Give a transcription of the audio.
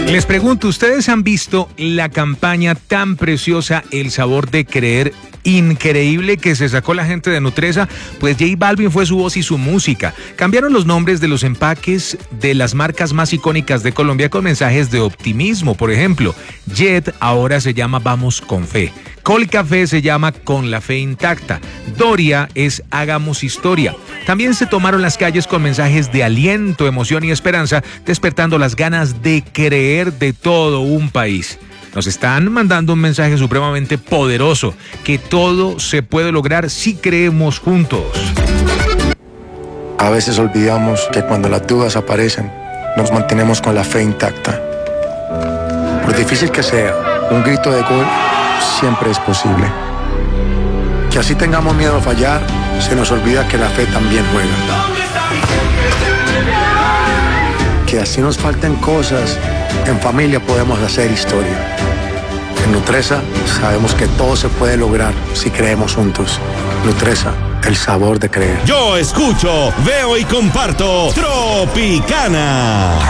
Les pregunto, ¿ustedes han visto la campaña tan preciosa El Sabor de Creer? Increíble que se sacó la gente de Nutresa, pues J Balvin fue su voz y su música. Cambiaron los nombres de los empaques de las marcas más icónicas de Colombia con mensajes de optimismo. Por ejemplo, Jet ahora se llama Vamos con Fe. Colcafé se llama Con la Fe Intacta. Doria es Hagamos Historia. También se tomaron las calles con mensajes de aliento, emoción y esperanza, despertando las ganas de creer de todo un país. Nos están mandando un mensaje supremamente poderoso, que todo se puede lograr si creemos juntos. A veces olvidamos que cuando las dudas aparecen, nos mantenemos con la fe intacta. Por difícil que sea, un grito de gol siempre es posible. Que así tengamos miedo a fallar, se nos olvida que la fe también juega. Que así nos falten cosas, en familia podemos hacer historia. En Nutresa sabemos que todo se puede lograr si creemos juntos. Nutresa, el sabor de creer. Yo escucho, veo y comparto Tropicana.